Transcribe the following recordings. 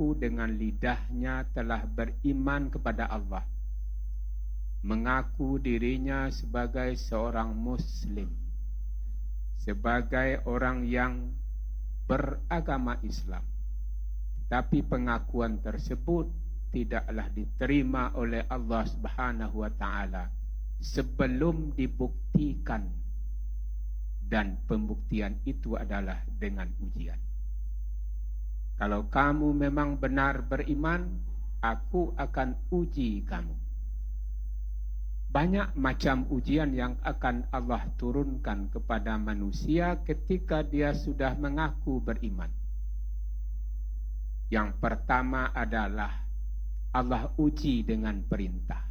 mengaku dengan lidahnya telah beriman kepada Allah, mengaku dirinya sebagai seorang muslim, sebagai orang yang beragama Islam, tapi pengakuan tersebut tidaklah diterima oleh Allah Subhanahu wa taala sebelum dibuktikan, dan pembuktian itu adalah dengan ujian. Kalau kamu memang benar beriman, aku akan uji kamu. Banyak macam ujian yang akan Allah turunkan kepada manusia ketika dia sudah mengaku beriman. Yang pertama adalah Allah uji dengan perintah.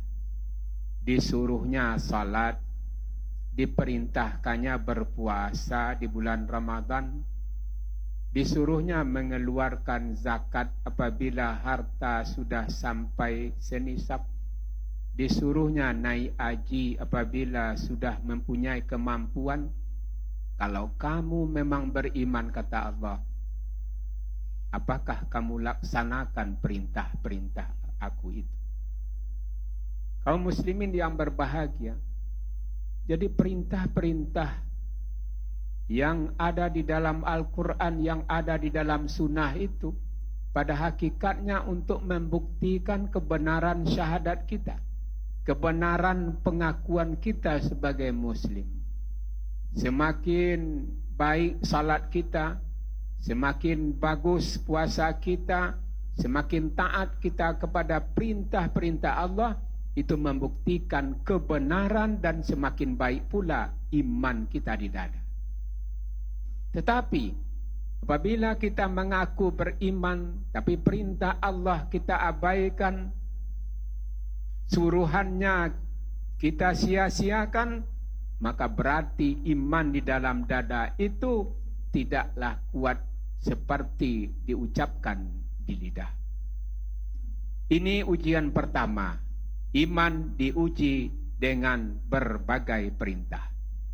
Disuruhnya salat, diperintahkannya berpuasa di bulan Ramadan, disuruhnya mengeluarkan zakat apabila harta sudah sampai senisab, disuruhnya naik haji apabila sudah mempunyai kemampuan. Kalau kamu memang beriman, kata Allah, apakah kamu laksanakan perintah-perintah aku itu? Kaum muslimin yang berbahagia, jadi perintah-perintah yang ada di dalam Al-Quran, yang ada di dalam sunnah itu, pada hakikatnya untuk membuktikan kebenaran syahadat kita, kebenaran pengakuan kita sebagai muslim. Semakin baik salat kita, semakin bagus puasa kita, semakin taat kita kepada perintah-perintah Allah, itu membuktikan kebenaran, dan semakin baik pula iman kita di dada. Tetapi apabila kita mengaku beriman, tapi perintah Allah kita abaikan, suruhannya kita sia-siakan, maka berarti iman di dalam dada itu tidaklah kuat seperti diucapkan di lidah. Ini ujian pertama. Iman diuji dengan berbagai perintah.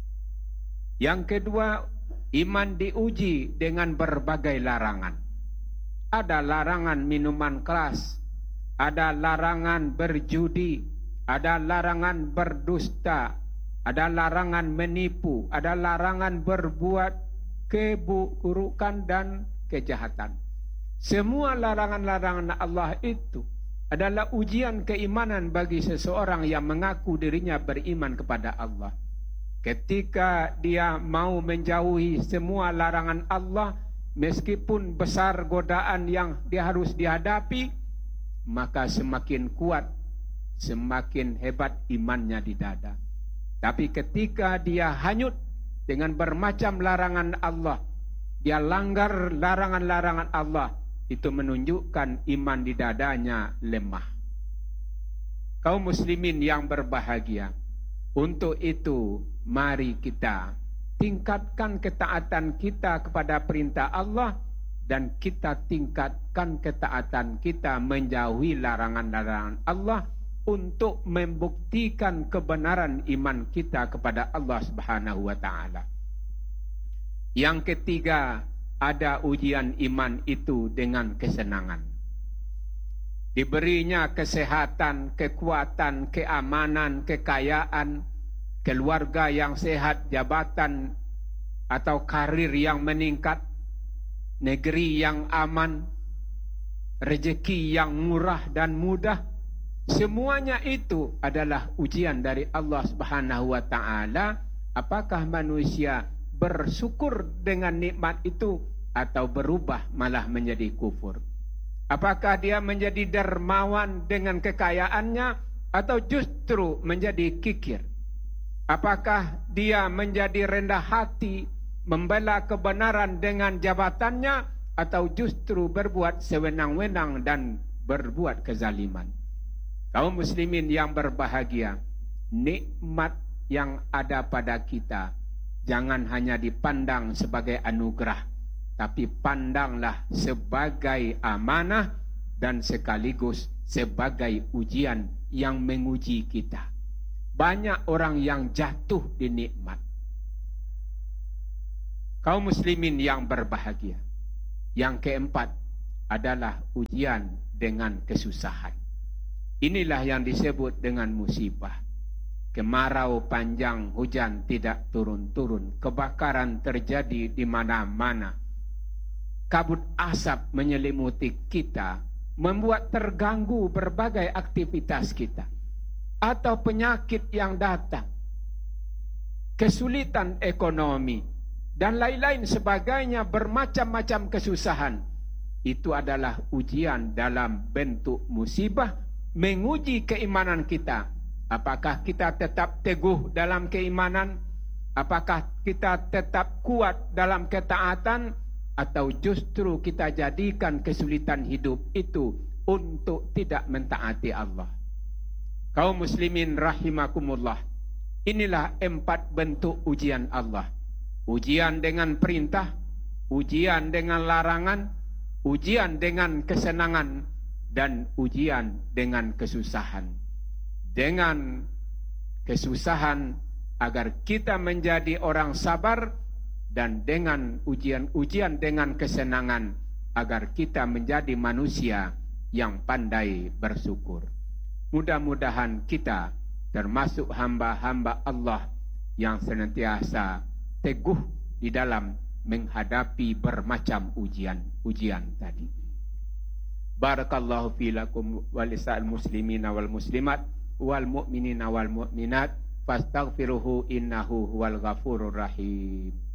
Yang kedua, iman diuji dengan berbagai larangan. Ada larangan minuman keras, ada larangan berjudi, ada larangan berdusta, ada larangan menipu, ada larangan berbuat keburukan dan kejahatan. Semua larangan-larangan Allah itu adalah ujian keimanan bagi seseorang yang mengaku dirinya beriman kepada Allah. Ketika dia mau menjauhi semua larangan Allah, meskipun besar godaan yang dia harus dihadapi, maka semakin kuat, semakin hebat imannya di dada. Tapi ketika dia hanyut dengan bermacam larangan Allah, dia langgar larangan-larangan Allah, itu menunjukkan iman di dadanya lemah. Kaum muslimin yang berbahagia, untuk itu mari kita tingkatkan ketaatan kita kepada perintah Allah, dan kita tingkatkan ketaatan kita menjauhi larangan-larangan Allah untuk membuktikan kebenaran iman kita kepada Allah Subhanahu wa taala. Yang ketiga, ada ujian iman itu dengan kesenangan. Diberinya kesehatan, kekuatan, keamanan, kekayaan, keluarga yang sehat, jabatan atau karir yang meningkat, negeri yang aman, rezeki yang murah dan mudah. Semuanya itu adalah ujian dari Allah Subhanahu wa taala. Apakah manusia bersyukur dengan nikmat itu atau berubah malah menjadi kufur? Apakah dia menjadi dermawan dengan kekayaannya atau justru menjadi kikir? Apakah dia menjadi rendah hati membela kebenaran dengan jabatannya atau justru berbuat sewenang-wenang dan berbuat kezaliman? Kaum muslimin yang berbahagia, nikmat yang ada pada kita jangan hanya dipandang sebagai anugerah, tapi pandanglah sebagai amanah dan sekaligus sebagai ujian yang menguji kita. Banyak orang yang jatuh di nikmat. Kaum muslimin yang berbahagia. Yang keempat, adalah ujian dengan kesusahan. Inilah yang disebut dengan musibah. Kemarau panjang, hujan tidak turun-turun, kebakaran terjadi di mana-mana. Kabut asap menyelimuti kita, membuat terganggu berbagai aktivitas kita. Atau penyakit yang datang, kesulitan ekonomi, dan lain-lain sebagainya, bermacam-macam kesusahan. Itu adalah ujian dalam bentuk musibah, menguji keimanan kita. Apakah kita tetap teguh dalam keimanan? Apakah kita tetap kuat dalam ketaatan? Atau justru kita jadikan kesulitan hidup itu untuk tidak mentaati Allah? Kaum muslimin rahimakumullah, inilah 4 bentuk ujian Allah. Ujian dengan perintah, ujian dengan larangan, ujian dengan kesenangan, dan ujian dengan kesusahan. Dengan kesusahan agar kita menjadi orang sabar, dan dengan ujian dengan kesenangan agar kita menjadi manusia yang pandai bersyukur. Mudah-mudahan kita termasuk hamba-hamba Allah yang senantiasa teguh di dalam menghadapi bermacam ujian tadi. Barakallahu filakum wa lisa'il muslimina wal muslimat wal mu'minina wal mu'minat fastaghfiruhu innahu huwal ghafurur rahim.